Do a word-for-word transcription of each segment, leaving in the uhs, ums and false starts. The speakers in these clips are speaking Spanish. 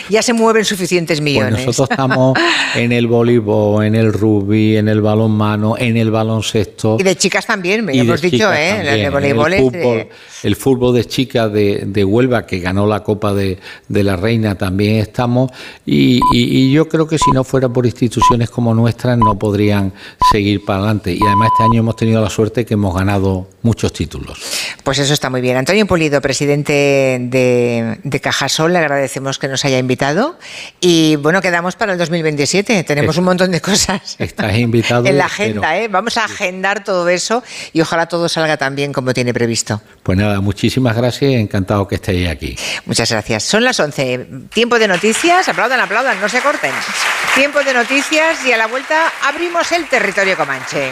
ya se mueven suficientes millones. Pues nosotros estamos en el voleibol, en el rugby, en el balonmano, en el baloncesto. Y de chicas también, me hemos dicho, ¿eh? También, el voleibol el, fútbol, de... el fútbol de chicas de, de Huelva, que ganó la Copa de, de la Reina, también estamos. Y, y, y yo creo que si no fuera por instituciones como nuestras, no podrían seguir para adelante. Y además este año hemos tenido la suerte que hemos ganado muchos títulos. Pues eso está muy bien. Antonio Pulido, presidente de, de Cajasol, le agradecemos que nos haya invitado. Y bueno, quedamos para el dos mil veintisiete. Tenemos un montón de cosas Estás invitado en la agenda, ¿eh? Vamos a agendar todo eso y ojalá todo salga tan bien como tiene previsto. Pues nada, muchísimas gracias y encantado que estéis aquí. Muchas gracias. Son las once. Tiempo de noticias. Aplaudan, aplaudan, no se corten. Tiempo de noticias y a la vuelta abrimos el territorio comanche.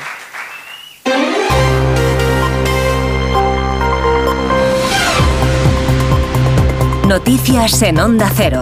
Noticias en Onda Cero.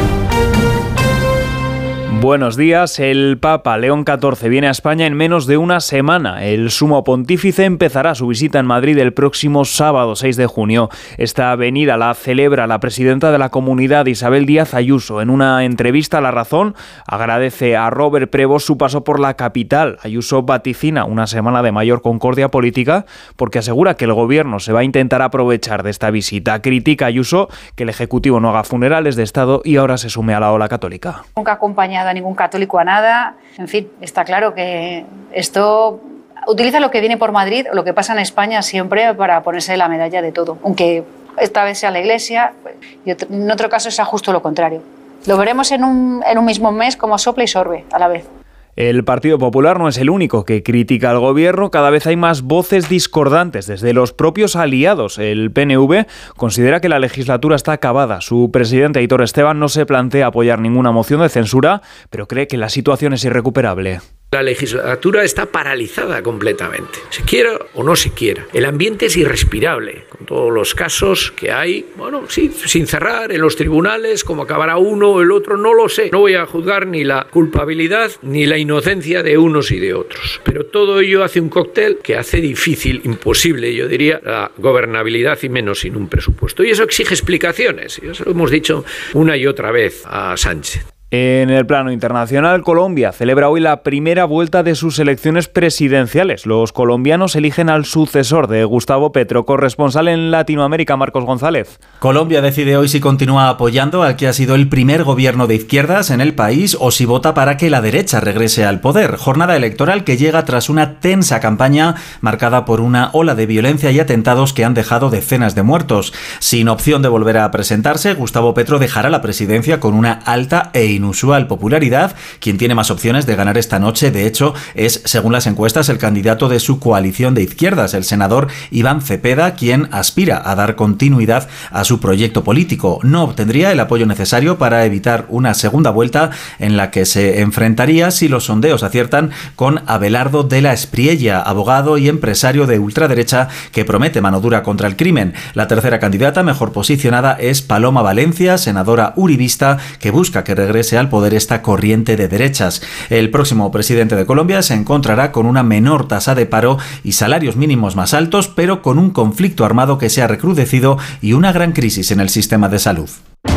Buenos días. El Papa León catorce viene a España en menos de una semana. El sumo pontífice empezará su visita en Madrid el próximo sábado seis de junio. Esta venida la celebra la presidenta de la Comunidad, Isabel Díaz Ayuso. En una entrevista a La Razón agradece a Robert Prevost su paso por la capital. Ayuso vaticina una semana de mayor concordia política porque asegura que el gobierno se va a intentar aprovechar de esta visita. Critica Ayuso que el Ejecutivo no haga funerales de Estado y ahora se sume a la ola católica. Nunca acompañado a ningún católico a nada. En fin, está claro que esto utiliza lo que viene por Madrid o lo que pasa en España siempre para ponerse la medalla de todo. Aunque esta vez sea la Iglesia, y en otro caso sea justo lo contrario. Lo veremos en un, en un mismo mes como sopla y sorbe a la vez. El Partido Popular no es el único que critica al gobierno. Cada vez hay más voces discordantes desde los propios aliados. El P N V considera que la legislatura está acabada. Su presidente, Aitor Esteban, no se plantea apoyar ninguna moción de censura, pero cree que la situación es irrecuperable. La legislatura está paralizada completamente, se quiera o no se quiera. El ambiente es irrespirable, con todos los casos que hay, bueno, sí, sin cerrar en los tribunales, como acabará uno o el otro, no lo sé. No voy a juzgar ni la culpabilidad ni la inocencia de unos y de otros. Pero todo ello hace un cóctel que hace difícil, imposible, yo diría, la gobernabilidad y menos sin un presupuesto. Y eso exige explicaciones, y eso lo hemos dicho una y otra vez a Sánchez. En el plano internacional, Colombia celebra hoy la primera vuelta de sus elecciones presidenciales. Los colombianos eligen al sucesor de Gustavo Petro. Corresponsal en Latinoamérica, Marcos González. Colombia decide hoy si continúa apoyando al que ha sido el primer gobierno de izquierdas en el país o si vota para que la derecha regrese al poder. Jornada electoral que llega tras una tensa campaña marcada por una ola de violencia y atentados que han dejado decenas de muertos. Sin opción de volver a presentarse, Gustavo Petro dejará la presidencia con una alta e inusual popularidad. Quien tiene más opciones de ganar esta noche, de hecho, es, según las encuestas, el candidato de su coalición de izquierdas, el senador Iván Cepeda, quien aspira a dar continuidad a su proyecto político. No obtendría el apoyo necesario para evitar una segunda vuelta en la que se enfrentaría, si los sondeos aciertan, con Abelardo de la Espriella, abogado y empresario de ultraderecha que promete mano dura contra el crimen. La tercera candidata mejor posicionada es Paloma Valencia, senadora uribista, que busca que regrese al poder esta corriente de derechas. El próximo presidente de Colombia se encontrará con una menor tasa de paro y salarios mínimos más altos, pero con un conflicto armado que se ha recrudecido y una gran crisis en el sistema de salud.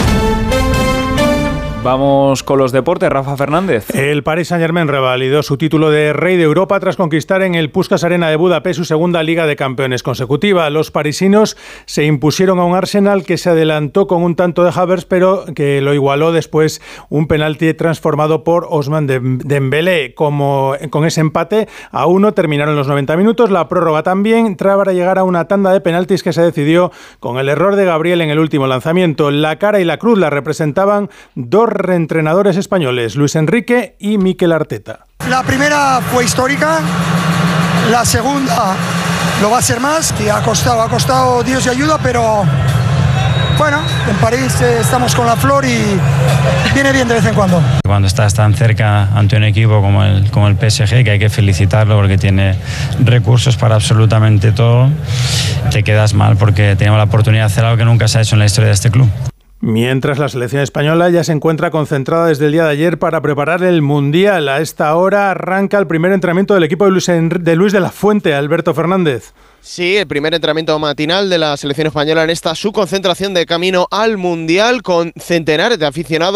Vamos con los deportes, Rafa Fernández. El Paris Saint-Germain revalidó su título de Rey de Europa tras conquistar en el Puskás Arena de Budapest su segunda Liga de Campeones consecutiva. Los parisinos se impusieron a un Arsenal que se adelantó con un tanto de Havertz, pero que lo igualó después un penalti transformado por Ousmane Dembélé. Como con ese empate a uno terminaron los noventa minutos, la prórroga también, tras llegar a una tanda de penaltis que se decidió con el error de Gabriel en el último lanzamiento. La cara y la cruz la representaban dos reentrenadores españoles, Luis Enrique y Mikel Arteta. La primera fue histórica, la segunda lo va a ser más, y ha costado, ha costado Dios y ayuda, pero bueno, en París eh, estamos con la flor y viene bien de vez en cuando. Cuando estás tan cerca ante un equipo como el, como el P S G, que hay que felicitarlo porque tiene recursos para absolutamente todo, te quedas mal porque tenemos la oportunidad de hacer algo que nunca se ha hecho en la historia de este club. Mientras la selección española ya se encuentra concentrada desde el día de ayer para preparar el Mundial. A esta hora arranca el primer entrenamiento del equipo de Luis, de Luis de la Fuente, Alberto Fernández. Sí, el primer entrenamiento matinal de la selección española en esta su concentración de camino al Mundial, con centenares de aficionados